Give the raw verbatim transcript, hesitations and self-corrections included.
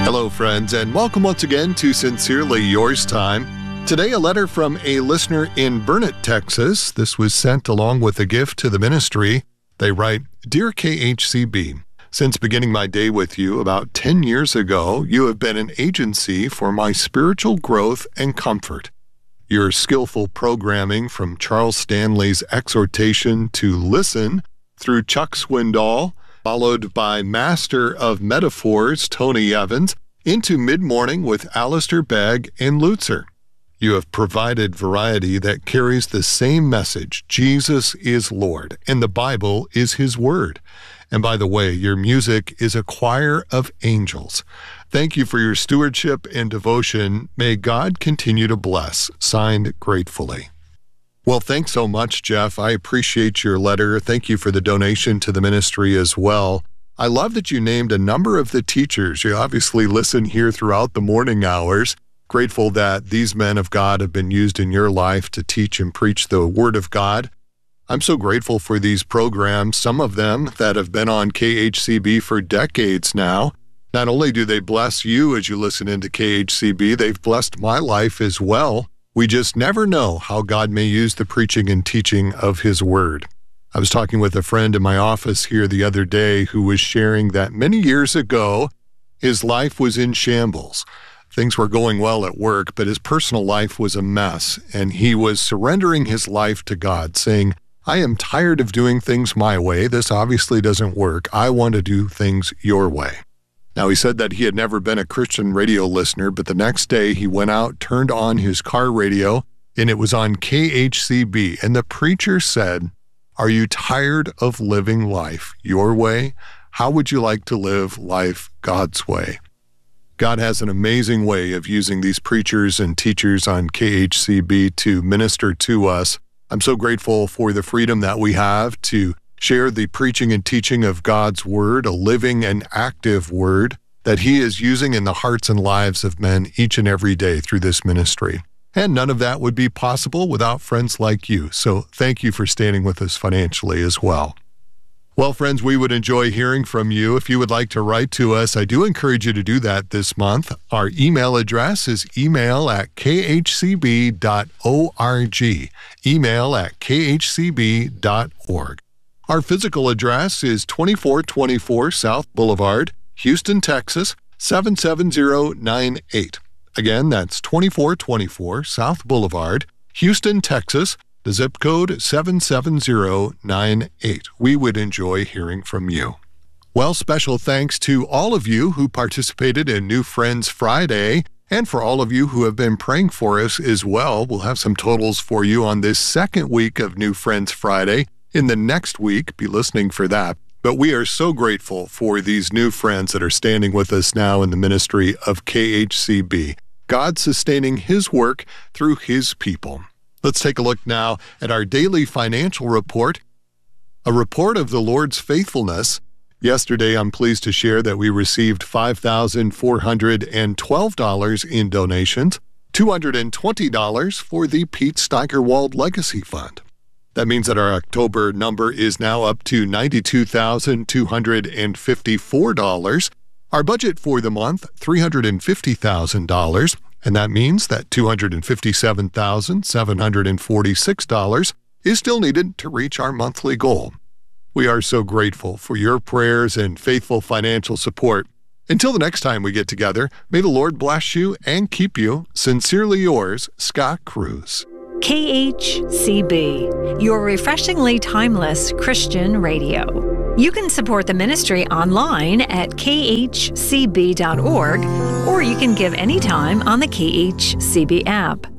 Hello, friends, and welcome once again to Sincerely Yours Time. Today, a letter from a listener in Burnet, Texas. This was sent along with a gift to the ministry. They write, "Dear K H C B, since beginning my day with you about ten years ago, you have been an agency for my spiritual growth and comfort. Your skillful programming from Charles Stanley's exhortation to listen through Chuck Swindoll, followed by Master of Metaphors Tony Evans, into Mid-Morning with Alistair Begg and Lutzer. You have provided variety that carries the same message. Jesus is Lord, and the Bible is His Word. And by the way, your music is a choir of angels. Thank you for your stewardship and devotion. May God continue to bless. Signed, gratefully." Well, thanks so much, Jeff. I appreciate your letter. Thank you for the donation to the ministry as well. I love that you named a number of the teachers. You obviously listen here throughout the morning hours. Grateful that these men of God have been used in your life to teach and preach the Word of God. I'm so grateful for these programs, some of them that have been on K H C B for decades now. Not only do they bless you as you listen into K H C B, they've blessed my life as well. We just never know how God may use the preaching and teaching of His Word. I was talking with a friend in my office here the other day who was sharing that many years ago, his life was in shambles. Things were going well at work, but his personal life was a mess, and he was surrendering his life to God, saying, "I am tired of doing things my way. This obviously doesn't work. I want to do things your way." Now, he said that he had never been a Christian radio listener, but the next day he went out, turned on his car radio, and it was on K H C B, and the preacher said, "Are you tired of living life your way? How would you like to live life God's way?" God has an amazing way of using these preachers and teachers on K H C B to minister to us. I'm so grateful for the freedom that we have to share the preaching and teaching of God's Word, a living and active Word that He is using in the hearts and lives of men each and every day through this ministry. And none of that would be possible without friends like you. So thank you for standing with us financially as well. Well, friends, we would enjoy hearing from you. If you would like to write to us, I do encourage you to do that this month. Our email address is email at k h c b dot org. Email at k h c b dot org. Our physical address is twenty-four twenty-four South Boulevard, Houston, Texas, seven seven zero nine eight. Again, that's twenty-four twenty-four South Boulevard, Houston, Texas, the zip code seven seven zero nine eight. We would enjoy hearing from you. Well, special thanks to all of you who participated in New Friends Friday, and for all of you who have been praying for us as well. We'll have some totals for you on this second week of New Friends Friday. In the next week, be listening for that. But we are so grateful for these new friends that are standing with us now in the ministry of K H C B. God sustaining His work through His people. Let's take a look now at our daily financial report, a report of the Lord's faithfulness. Yesterday, I'm pleased to share that we received five thousand four hundred twelve dollars in donations, two hundred twenty dollars for the Pete Steigerwald Legacy Fund. That means that our October number is now up to ninety-two thousand two hundred fifty-four dollars. Our budget for the month, three hundred fifty thousand dollars. And that means that two hundred fifty-seven thousand seven hundred forty-six dollars is still needed to reach our monthly goal. We are so grateful for your prayers and faithful financial support. Until the next time we get together, may the Lord bless you and keep you. Sincerely yours, Scott Cruz. K H C B, your refreshingly timeless Christian radio. You can support the ministry online at k h c b dot org, or you can give anytime on the K H C B app.